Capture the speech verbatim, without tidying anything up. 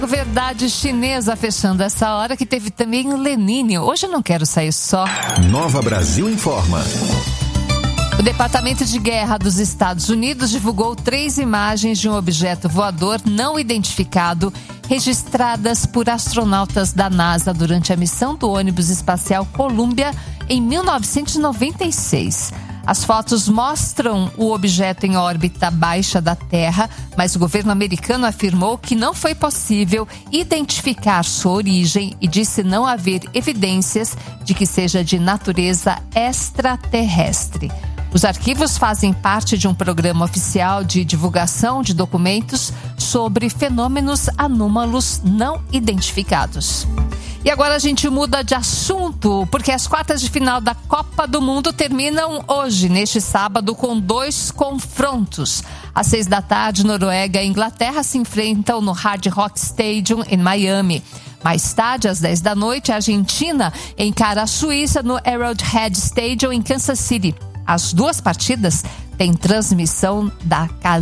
Verdade chinesa fechando essa hora, que teve também o Lenine. Hoje eu não quero sair só. Nova Brasil informa. O Departamento de Guerra dos Estados Unidos divulgou três imagens de um objeto voador não identificado registradas por astronautas da NASA durante a missão do ônibus espacial Columbia em mil novecentos e noventa e seis. As fotos mostram o objeto em órbita baixa da Terra, mas o governo americano afirmou que não foi possível identificar sua origem e disse não haver evidências de que seja de natureza extraterrestre. Os arquivos fazem parte de um programa oficial de divulgação de documentos sobre fenômenos anômalos não identificados. E agora a gente muda de assunto, porque as quartas de final da Copa do Mundo terminam hoje, neste sábado, com dois confrontos. Às seis da tarde, Noruega e Inglaterra se enfrentam no Hard Rock Stadium, em Miami. Mais tarde, às dez da noite, a Argentina encara a Suíça no Arrowhead Stadium, em Kansas City. As duas partidas têm transmissão da casa.